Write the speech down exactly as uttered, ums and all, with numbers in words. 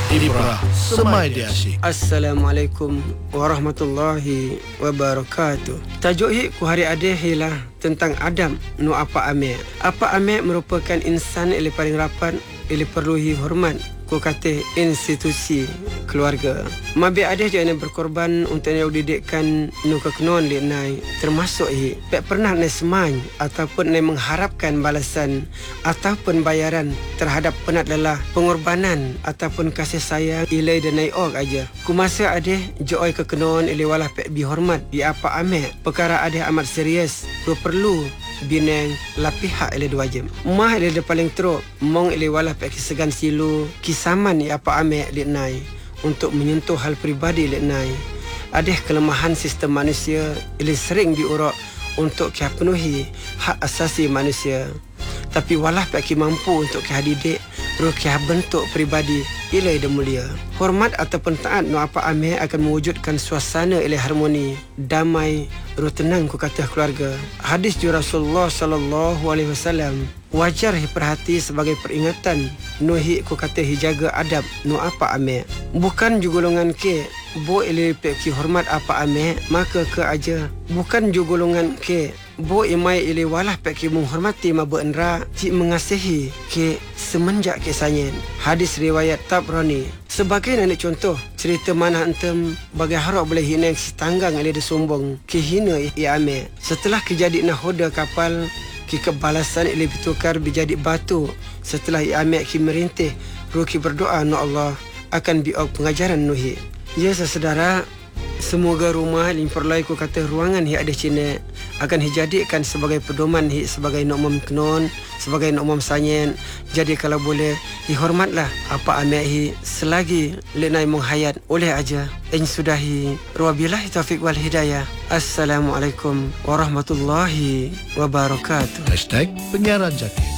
Ibrah Semai Dia Asyik. Assalamualaikum warahmatullahi wabarakatuh. Tajuk hik ku hari adeh ialah tentang adab nu apa ame. Apa ame merupakan insan yang paling rapat, yang perluhi hormat. Ku kata institusi keluarga. Mabi adeh je yang berkorban untuk yang didikkan nu kekenuan li nai, termasuk hi tak pernah nai semai ataupun nai mengharapkan balasan ataupun bayaran terhadap penat lelah, pengorbanan ataupun kasih sayang ilai dan nai ok aja. Ku masa adeh joy kekenuan ilai walah pek bihormat di apa ame. Perkara adeh amat serius. Ku perlu bineng la pihak ilai dua jam. Mah ilai de paling teruk mong ilai walah pek kisegan silu kisaman ya apa ame li nai untuk menyentuh hal peribadi li nai. Adeh kelemahan sistem manusia ilai sering diurok untuk kia penuhi hak asasi manusia. Tapi walah pek ki mampu untuk kia didik ru kia bentuk peribadi ilai de mulia. Hormat ataupun taat nu apa ame akan mewujudkan suasana ilai harmoni, damai, ru tenang ku kata keluarga. Hadis ju Rasulullah sallallahu alaihi wasallam, wajar hi perhati sebagai peringatan nu hi ku kata hi jaga adab nu apa ame. Bukan ju golongan ke bo ilai pek ki hormat apa ame maka ke aja. Bukan ju golongan ke bo imai ilai walah pek ki menghormati mabu enra cik mengasihi ke semenjak kisahnya. Hadis riwayat Tabrani. Sebagai nanti contoh cerita mana entem bagai harap boleh hina si tanggang ilai disombong ke hina ia ame. Setelah kejadi nahoda kapal ki kebalasan ilai bertukar berjadi batu. Setelah ia ame ki merintih ruki berdoa nu Allah akan biok pengajaran nuhi. Ya saudara, semoga rumah limperlai ku kata ruangan hi ada Cina akan dijadikan sebagai pedoman hi sebagai nokmam kenon, sebagai nokmam sanyen. Jadi kalau boleh dihormatlah apa ame hi selagi lenai menghayat oleh aja. En sudahi wabillahi taufiq wal hidayah. Assalamualaikum warahmatullahi wabarakatuh. Hashtag Penyiaran Jati.